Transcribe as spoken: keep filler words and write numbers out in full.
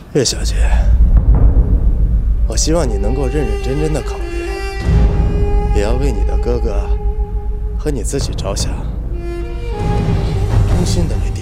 岳小姐，我希望你能够认认真真的考虑，也要为你的哥哥和你自己着想，衷心的为